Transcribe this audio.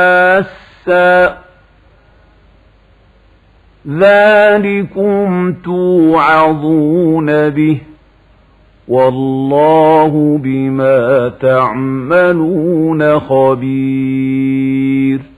حاسا ذلكم توعظون به والله بما تعملون خبير